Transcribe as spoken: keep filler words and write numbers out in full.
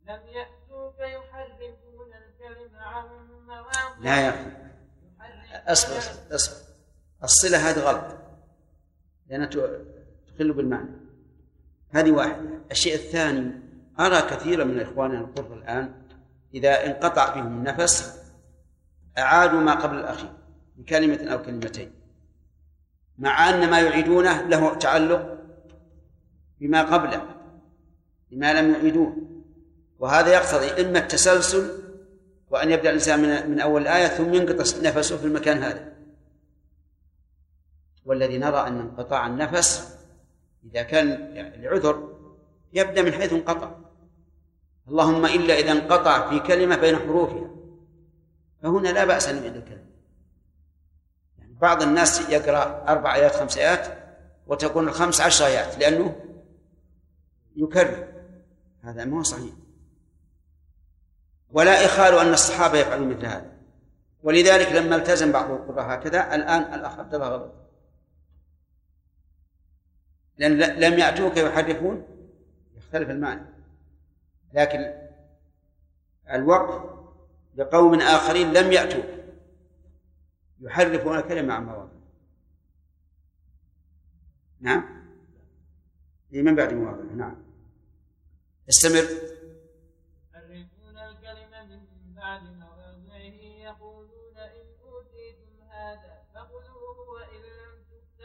لم يأتوك يحرفون الكلم عن مواضعه. لا يا أخي أصبر أصبر الصلة هذه غلط لأنها تخل بالمعنى. هذه واحدة. الشيء الثاني أرى كثيرا من إخواننا القرى الآن إذا انقطع بهم النفس أعادوا ما قبل الأخير بكلمة أو كلمتين، مع أن ما يعيدونه له تعلق بما قبله بما لم يعيدوه، وهذا يقتضي إما التسلسل وأن يبدأ الإنسان من, من أول الآية ثم ينقطع نفسه في المكان هذا. والذي نرى أن انقطاع النفس إذا كان العذر يبدأ من حيث انقطع، اللهم إلا إذا انقطع في كلمة بين حروفها فهنا لا بأس أن يعيد الكلمة. يعني بعض الناس يقرأ أربع آيات خمس آيات وتكون الخمس عشر آيات لأنه يكرر، هذا ما هو صحيح، ولا إخال أن الصحابة يفعلون مثل هذا. ولذلك لما التزم بعض القراء هكذا الآن الأخ عبد الله غلط، لأن لم يأتوك يحرفون يختلف المعنى، لكن الوقف لقوم آخرين لم يأتوك يحرفون الكلمة عن مواضعه. نعم من بعد مواضعه. نعم استمر. يحرفون الكلمة من بعد مواضعه يقولون إن أوتيتم هذا